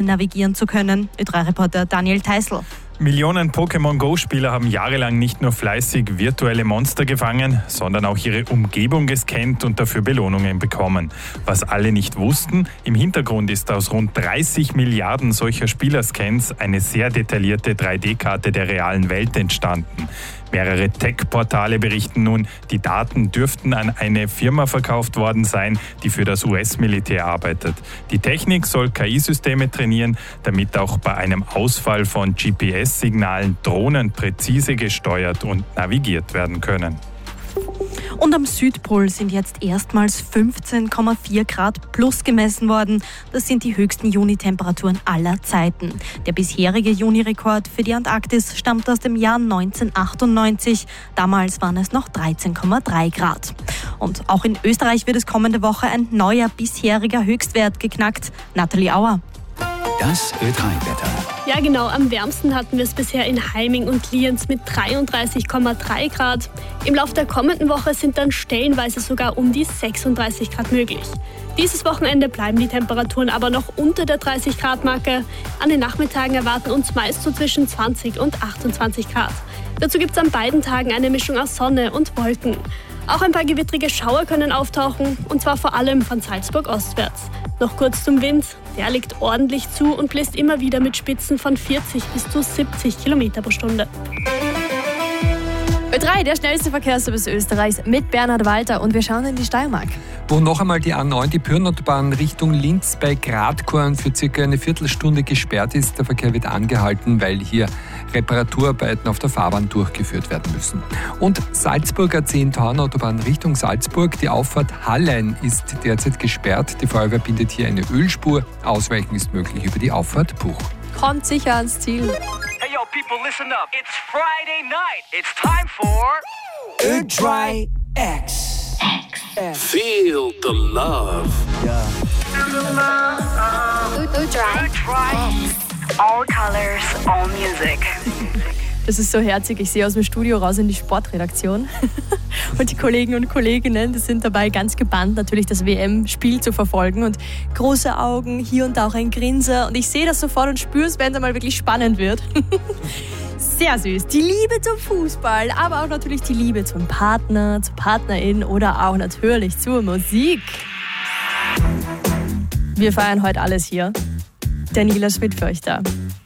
navigieren zu können. Ö3-Reporter Daniel Teisl. Millionen Pokémon-Go-Spieler haben jahrelang nicht nur fleißig virtuelle Monster gefangen, sondern auch ihre Umgebung gescannt und dafür Belohnungen bekommen. Was alle nicht wussten, im Hintergrund ist aus rund 30 Milliarden solcher Spielerscans eine sehr detaillierte 3D-Karte der realen Welt entstanden. Mehrere Tech-Portale berichten nun, die Daten dürften an eine Firma verkauft worden sein, die für das US-Militär arbeitet. Die Technik soll KI-Systeme trainieren, damit auch bei einem Ausfall von GPS-Signalen Drohnen präzise gesteuert und navigiert werden können. Und am Südpol sind jetzt erstmals 15,4 Grad plus gemessen worden. Das sind die höchsten Juni-Temperaturen aller Zeiten. Der bisherige Juni-Rekord für die Antarktis stammt aus dem Jahr 1998. Damals waren es noch 13,3 Grad. Und auch in Österreich wird es kommende Woche ein neuer bisheriger Höchstwert geknackt. Nathalie Auer. Das Ö3-Wetter. Ja genau, am wärmsten hatten wir es bisher in Heiming und Lienz mit 33,3 Grad. Im Laufe der kommenden Woche sind dann stellenweise sogar um die 36 Grad möglich. Dieses Wochenende bleiben die Temperaturen aber noch unter der 30-Grad-Marke. An den Nachmittagen erwarten uns meist so zwischen 20 und 28 Grad. Dazu gibt es an beiden Tagen eine Mischung aus Sonne und Wolken. Auch ein paar gewittrige Schauer können auftauchen, und zwar vor allem von Salzburg ostwärts. Noch kurz zum Wind. Der liegt ordentlich zu und bläst immer wieder mit Spitzen von 40 bis zu 70 Kilometer pro Stunde. Ö3, der schnellste Verkehrsservice Österreichs mit Bernhard Walter, und wir schauen in die Steiermark. Wo noch einmal die A9, die Pyrnenautobahn Richtung Linz bei Gradkorn für circa eine Viertelstunde gesperrt ist. Der Verkehr wird angehalten, weil hier Reparaturarbeiten auf der Fahrbahn durchgeführt werden müssen. Und Salzburger 10-Tauern-Autobahn Richtung Salzburg. Die Auffahrt Hallein ist derzeit gesperrt. Die Feuerwehr bindet hier eine Ölspur. Ausweichen ist möglich über die Auffahrt Buch. Kommt sicher ans Ziel. Hey yo, people, listen up. It's Friday night. It's time for Ö3 X. Feel the love. All colors, all music. Das ist so herzig. Ich sehe aus dem Studio raus in die Sportredaktion. Und die Kollegen und Kolleginnen, die sind dabei ganz gebannt, natürlich das WM-Spiel zu verfolgen. Und große Augen, hier und da auch ein Grinser. Und ich sehe das sofort und spüre es, wenn es einmal wirklich spannend wird. Sehr süß. Die Liebe zum Fußball, aber auch natürlich die Liebe zum Partner, zur Partnerin oder auch natürlich zur Musik. Wir feiern heute alles hier. Daniela Schmidfürchter.